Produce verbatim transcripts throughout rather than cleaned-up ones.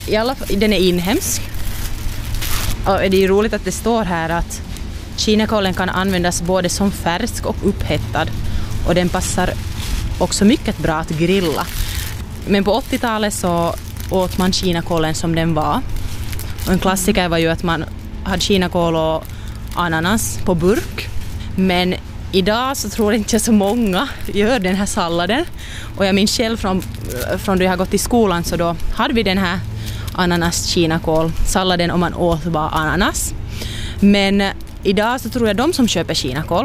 I alla fall, den är inhemsk. Och det är ju roligt att det står här att kinakålen kan användas både som färsk och upphettad. Och den passar också mycket bra att grilla. Men på åttiotalet så åt man kinakålen som den var. Och en klassiker var ju att man hade kinakål och ananas på burk. Men idag så tror jag inte så många gör den här salladen. Och jag minns själv från, från då jag har gått i skolan, så då hade vi den här ananas kinakål salladen om man åt bara ananas. Men idag så tror jag de som köper kinakål,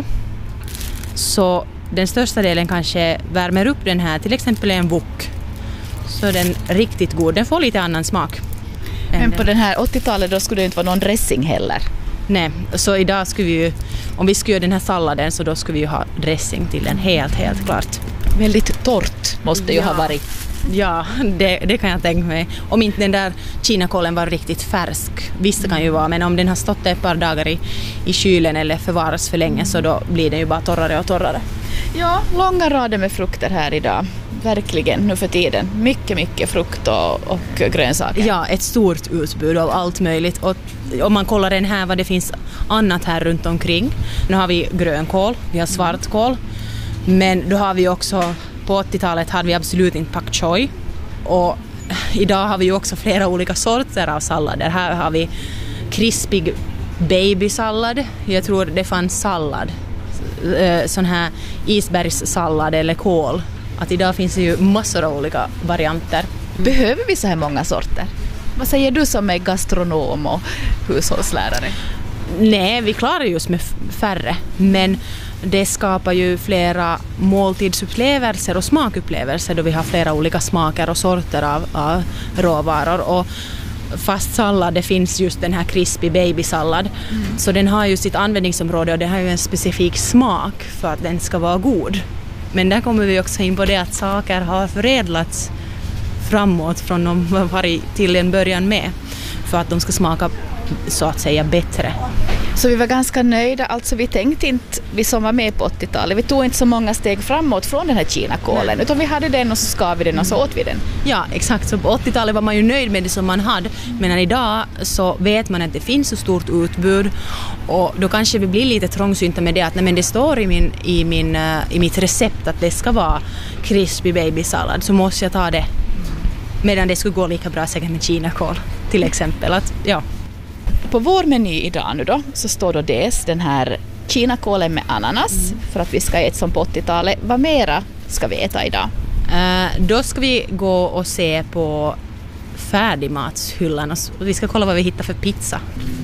så den största delen kanske värmer upp den här, till exempel en wok. Så den är riktigt god, den får lite annan smak. Men på den här åttiotalet då skulle det inte vara någon dressing heller. Nej, så idag skulle vi ju, om vi skulle göra den här salladen, så då skulle vi ju ha dressing till den, helt, helt klart. Väldigt torrt måste det ju ja. ha varit. Ja, det, det kan jag tänka mig. Om inte den där kinakålen var riktigt färsk, vissa kan ju vara, men om den har stått ett par dagar i, i kylen eller förvaras för länge, så då blir den ju bara torrare och torrare. Ja, långa rader med frukter här idag. Verkligen, nu för tiden. Mycket, mycket frukt och, och grönsaker. Ja, ett stort utbud av allt möjligt. Och om man kollar den här, vad det finns annat här runt omkring. Nu har vi grönkål, vi har svartkål. Men då har vi också, på åttiotalet hade vi absolut inte pak choi. Och idag har vi också flera olika sorter av sallader. Här har vi krispig babysallad. Jag tror det fanns sallad. Sån här isbergssallad eller kål. Att idag finns det ju massor av olika varianter. Behöver vi så här många sorter? Vad säger du som är gastronom och hushållslärare? Nej, vi klarar just med färre. Men det skapar ju flera måltidsupplevelser och smakupplevelser då vi har flera olika smaker och sorter av, av råvaror. Och fast sallad, det finns just den här crispy babysallad. Mm. Så den har ju sitt användningsområde och det har ju en specifik smak för att den ska vara god. Men där kommer vi också in på det att saker har förädlats framåt från de var varit till en början med, för att de ska smaka så att säga bättre. Så vi var ganska nöjda, alltså vi tänkte inte, vi som var med på åttiotalet, vi tog inte så många steg framåt från den här kinakålen, utan vi hade den och så skar vi den och så åt vi den. Ja, exakt. Så på åttiotalet var man ju nöjd med det som man hade, men idag så vet man att det finns så stort utbud, och då kanske vi blir lite trångsynta med det att nej, men det står i, min, i, min, i mitt recept att det ska vara crispy babysallad, så måste jag ta det. Medan det skulle gå lika bra säkert med kinakål till exempel. Att, ja. På vår meny idag nu då så står då dels den här kinakålen med ananas, mm. för att vi ska äta som på åttiotalet. Vad mera ska vi äta idag? Uh, då ska vi gå och se på färdigmatshyllan och vi ska kolla vad vi hittar för pizza.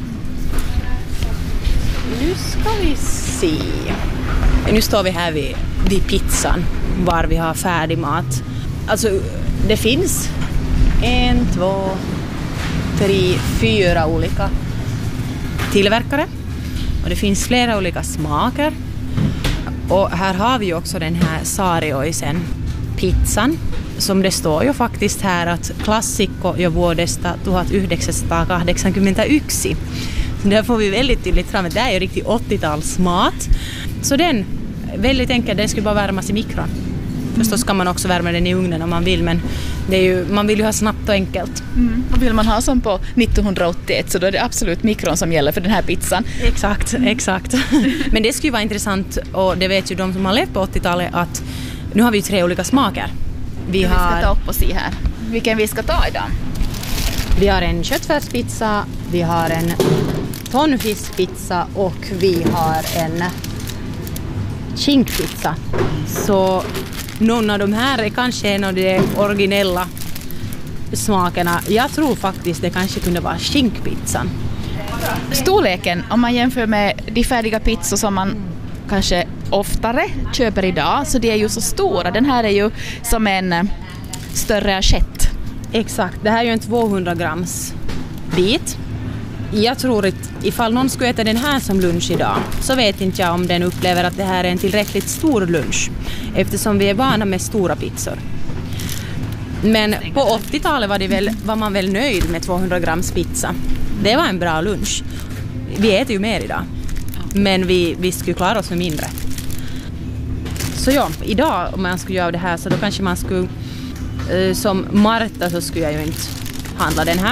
Nu ska vi se. Nu står vi här vid, vid pizzan var vi har färdigmat. Alltså det finns en, två, tre, fyra olika tillverkare. Och det finns flera olika smaker. Och här har vi också den här Saarioisen pizzan. Som det står ju faktiskt här att klassikko jo vuodesta tuhatyhdeksänsataakahdeksankymmentäyksi. Så där får vi väldigt tydligt fram att det är ju riktigt åttiotalsmat. Så den, väldigt enkelt, den skulle bara värmas i mikron. Förstås ska man också värma den i ugnen om man vill, men det är ju, man vill ju ha snabbt och enkelt. Mm. Och vill man ha som på nittonhundraåttioett så då är det absolut mikron som gäller för den här pizzan. Exakt, exakt. Men det skulle vara intressant, och det vet ju de som har levt på åttiotalet, att nu har vi ju tre olika smaker. Vi, vi har, ska ta upp och se här. Vilken vi ska ta idag? Vi har en köttfärspizza, vi har en tonfiskpizza och vi har en skinkpizza. Så någon av de här är kanske en av de originella smakerna. Jag tror faktiskt det kanske kunde vara skinkpizzan. Storleken, om man jämför med de färdiga pizzor som man kanske oftare köper idag, så det är ju så stora. Den här är ju som en större assiett. Exakt, det här är ju en tvåhundra grams bit. Jag tror att ifall någon skulle äta den här som lunch idag, så vet inte jag om den upplever att det här är en tillräckligt stor lunch, eftersom vi är vana med stora pizzor. Men på åttiotalet var, det väl, var man väl nöjd med tvåhundra grams pizza. Det var en bra lunch. Vi äter ju mer idag, men vi, vi skulle klara oss med mindre. Så ja, idag om man skulle göra det här, så då kanske man skulle, som Marta så skulle jag ju inte handlar den här.